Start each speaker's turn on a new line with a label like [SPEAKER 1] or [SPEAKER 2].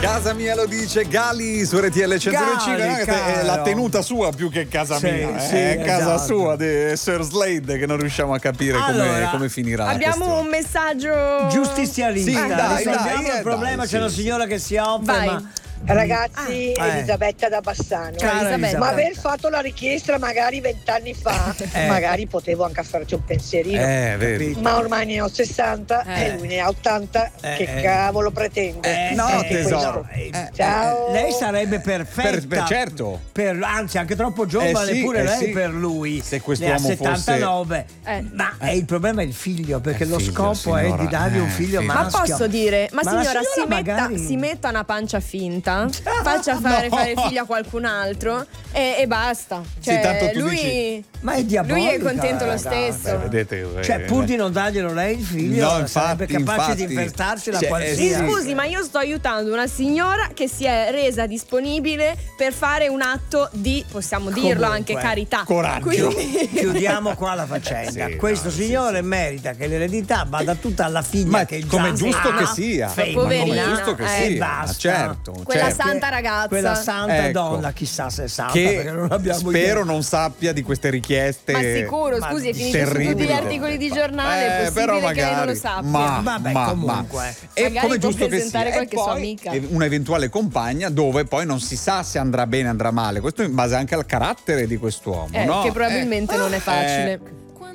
[SPEAKER 1] Casa mia lo dice Gali su RTL 105, è la tenuta sua più che casa mia, è casa sua di Sir Slade che non riusciamo a capire come finirà.
[SPEAKER 2] Abbiamo un messaggio
[SPEAKER 3] giustizialista.
[SPEAKER 1] Sì, dai,
[SPEAKER 3] il problema, c'è una signora che si offre.
[SPEAKER 4] Ragazzi, Elisabetta da Bassano. Ma aver fatto la richiesta magari 20 anni fa, magari potevo anche farci un pensierino. Ma ormai ne ho 60 e lui ne ha 80. Che cavolo pretende?
[SPEAKER 1] No, tesoro.
[SPEAKER 4] Ciao.
[SPEAKER 3] Lei sarebbe perfetta.
[SPEAKER 1] Certo.
[SPEAKER 3] Anzi, anche troppo giovane pure lei per lui.
[SPEAKER 1] Se quest'uomo
[SPEAKER 3] ne ha 79. Ma il problema è il figlio, perché lo scopo è di dargli un figlio maschio.
[SPEAKER 2] Ma posso dire, signora, si metta una pancia finta, faccia fare figlio a qualcun altro e basta. Cioè,
[SPEAKER 1] tanto tu
[SPEAKER 2] lui,
[SPEAKER 1] dici...
[SPEAKER 3] Ma è diabolica,
[SPEAKER 2] lui è contento lo stesso.
[SPEAKER 1] Vedete,
[SPEAKER 3] cioè, pur di non darglielo lei il figlio, sarebbe capace di inventarsi la qualsiasi.
[SPEAKER 2] Scusi, ma io sto aiutando una signora che si è resa disponibile per fare un atto di, possiamo dirlo, anche carità.
[SPEAKER 1] Coraggio.
[SPEAKER 3] Quindi... Chiudiamo qua la faccenda. Questo signore merita che l'eredità vada tutta alla figlia, che
[SPEAKER 1] come giusto che sia.
[SPEAKER 2] Poverina.
[SPEAKER 1] Come giusto che sia.
[SPEAKER 3] Basta.
[SPEAKER 1] Certo.
[SPEAKER 2] Quella santa ragazza.
[SPEAKER 3] Quella santa donna, chissà se sa.
[SPEAKER 1] Che
[SPEAKER 3] non abbiamo
[SPEAKER 1] spero non sappia di queste richieste.
[SPEAKER 2] Ma sicuro, scusi, è finito su tutti gli articoli di giornale, è possibile
[SPEAKER 1] però magari,
[SPEAKER 2] che lei non lo sappia.
[SPEAKER 3] Vabbè, comunque.
[SPEAKER 1] E
[SPEAKER 2] magari
[SPEAKER 1] come
[SPEAKER 2] può
[SPEAKER 1] giusto che
[SPEAKER 2] presentare
[SPEAKER 1] sia.
[SPEAKER 2] qualche
[SPEAKER 1] E
[SPEAKER 2] sua
[SPEAKER 1] poi
[SPEAKER 2] amica.
[SPEAKER 1] un'eventuale compagna dove poi non si sa se andrà bene o andrà male. Questo in base anche al carattere di quest'uomo, no?
[SPEAKER 2] Che probabilmente non è facile.